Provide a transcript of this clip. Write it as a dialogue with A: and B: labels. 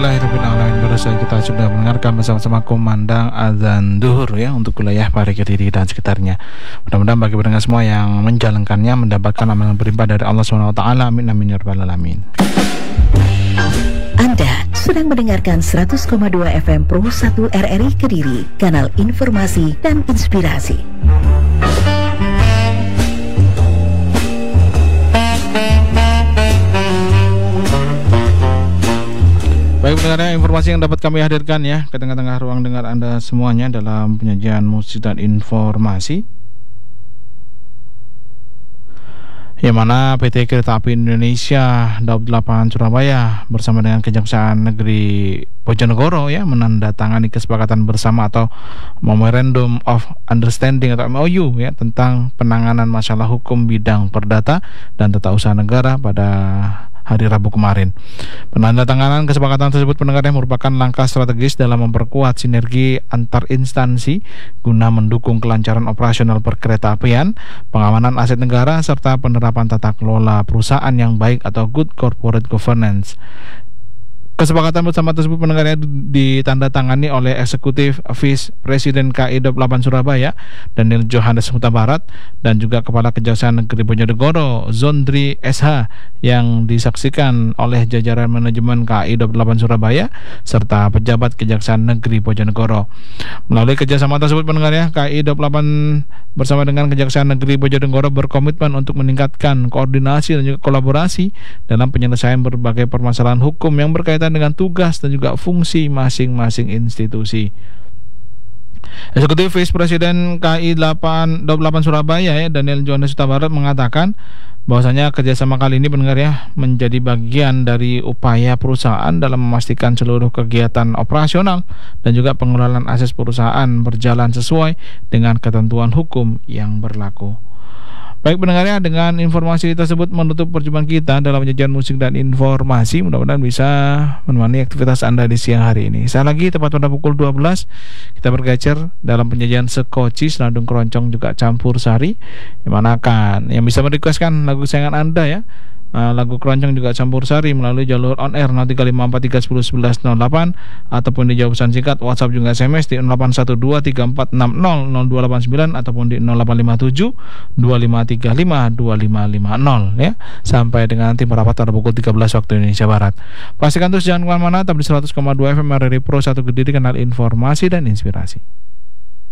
A: Alhamdulillahirrahmanirrahim. Baru saja kita sudah mendengarkan bersama-sama kumandang azan duhur ya untuk wilayah Pari Kediri dan sekitarnya. Mudah-mudahan bagi pendengar semua yang menjalankannya mendapatkan amalan berlimpah dari Allah SWT. Amin amin ya rabbal alamin.
B: Anda sedang mendengarkan 100,2 FM Pro 1 RRI Kediri, kanal informasi dan inspirasi.
A: Baik pendengar, informasi yang dapat kami hadirkan ya ke tengah-tengah ruang dengar Anda semuanya dalam penyajian musik dan informasi, yang mana PT Kereta Api Indonesia Daup 8 Surabaya bersama dengan Kejaksaan Negeri Bojonegoro ya menandatangani kesepakatan bersama atau Memorandum of Understanding atau MOU ya tentang penanganan masalah hukum bidang perdata dan tata usaha negara pada hari Rabu kemarin. Penandatanganan kesepakatan tersebut pendengarnya merupakan langkah strategis dalam memperkuat sinergi antar instansi guna mendukung kelancaran operasional perkeretaapian, pengamanan aset negara serta penerapan tata kelola perusahaan yang baik atau good corporate governance. Kesepakatan bersama tersebut pendengarnya ditandatangani oleh Eksekutif Vice Presiden KI Daup 8 Surabaya Daniel Johannes Huta Barat dan juga Kepala Kejaksaan Negeri Bojonegoro Zondri SH yang disaksikan oleh jajaran manajemen KI Daup 8 Surabaya serta pejabat Kejaksaan Negeri Bojonegoro. Melalui kerjasama tersebut pendengarnya KI Daup 8 bersama dengan Kejaksaan Negeri Bojonegoro berkomitmen untuk meningkatkan koordinasi dan juga kolaborasi dalam penyelesaian berbagai permasalahan hukum yang berkaitan dengan tugas dan juga fungsi masing-masing institusi. Eksekutif Vice Presiden KI Daup 8 Surabaya ya, Daniel Johannes Huta Barat mengatakan bahwasanya kerjasama kali ini pendengar ya menjadi bagian dari upaya perusahaan dalam memastikan seluruh kegiatan operasional dan juga pengelolaan aset perusahaan berjalan sesuai dengan ketentuan hukum yang berlaku. Baik pendengarnya, dengan informasi tersebut menutup perjumpaan kita dalam penyajian musik dan informasi. Mudah-mudahan bisa menemani aktivitas Anda di siang hari ini. Saya lagi tepat pada pukul 12 kita bergeser dalam penyajian sekoci, senandung keroncong juga campur sari. Yang mana kan yang bisa merequestkan lagu kesayangan Anda ya, lagu keroncong juga campur sari melalui jalur on air 0354311108 ataupun di jawab pesan singkat WhatsApp juga SMS di 081234600289 ataupun di 085725352550 ya, sampai dengan nanti merapat pada pukul 13 waktu Indonesia Barat. Pastikan terus jangan kemana-mana, tetap di 100,2 FM RRI Pro 1 Kediri, kanal informasi dan inspirasi.